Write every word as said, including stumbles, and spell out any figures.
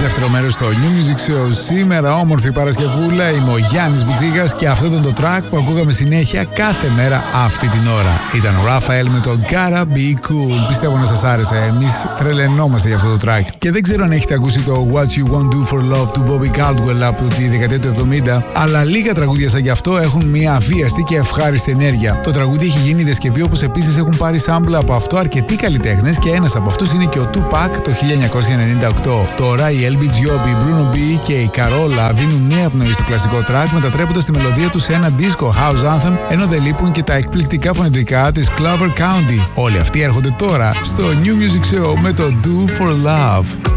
δεύτερο μέρος στο New Music Show. Σήμερα όμορφη Παρασκευούλα, είμαι ο Γιάννης Μπουτσίγας και αυτό ήταν το track που ακούγαμε συνέχεια κάθε μέρα αυτή την ώρα. Ήταν ο Raphael με το Gotta Be Cool. Πιστεύω να σας άρεσε, εμείς τρελαινόμαστε για αυτό το track. Και δεν ξέρω αν έχετε ακούσει το What You Won't Do For Love του Bobby Caldwell από τη δεκαετία του εβδομήντα, αλλά λίγα τραγούδια σαν γι' αυτό έχουν μια αβίαστη και ευχάριστη ενέργεια. Το τραγούδι έχει γίνει διασκευή, όπως επίσης έχουν πάρει σάμπλα από αυτό αρκετοί καλλιτέχνες και ένας από αυτούς είναι και ο Tupac το χίλια εννιακόσια ενενήντα οκτώ. Τώρα η L B Giobbi, Bruno B και η Carola δίνουν νέα πνοή στο κλασικό track, μετατρέποντας τη μελωδία του σε ένα disco house anthem, ενώ δεν λείπουν και τα εκπληκτικά φωνητικά της Clover County. Όλοι αυτοί έρχονται τώρα στο New Music Show με το Do For Love.